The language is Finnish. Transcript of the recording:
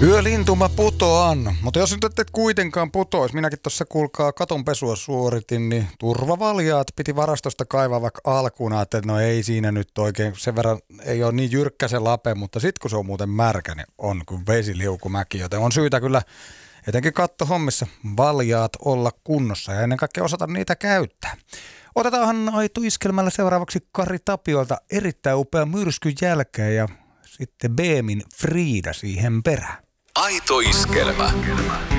Yölintu mä putoan, mutta jos nyt et kuitenkaan putois, minäkin tuossa kuulkaa katonpesua suoritin, niin turvavaljaat piti varastosta kaivaa vaikka alkuun, että no ei siinä nyt oikein, sen verran ei ole niin jyrkkä se lape, mutta sit kun se on muuten märkä, niin on kuin vesiliukumäki, joten on syytä kyllä etenkin kattohommissa valjaat olla kunnossa ja ennen kaikkea osata niitä käyttää. Otetaanhan Aito Iskelmällä seuraavaksi Kari Tapiolta erittäin upea myrskyn jälkeen ja sitten Beemin Frida siihen perään. Aito Iskelmä.